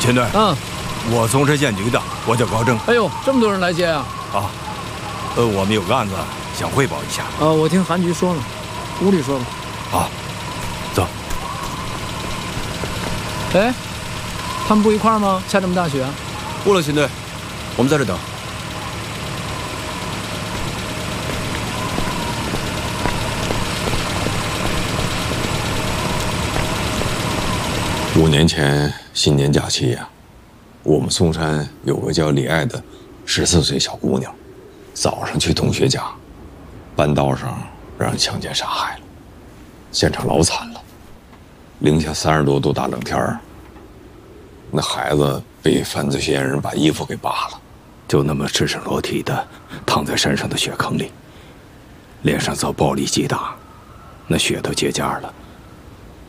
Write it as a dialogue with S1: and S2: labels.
S1: 秦队，我从车县局的，我叫高正。
S2: 哎呦，这么多人来接啊！
S1: 啊，我们有个案子想汇报一下。
S2: 我听韩局说了，屋里说吧。
S1: 好，走。
S2: 哎，他们不一块儿吗？下这么大雪？
S3: 不了，秦队，我们在这等。
S4: 5年前新年假期呀，我们嵩山有个叫李爱的14岁小姑娘，早上去同学家，半道上让人强奸杀害了，现场老惨了，零下30多度大冷天儿，那孩子被犯罪嫌疑人把衣服给扒了，
S1: 就那么赤身裸体的躺在山上的雪坑里，脸上遭暴力击打，那血都结痂了。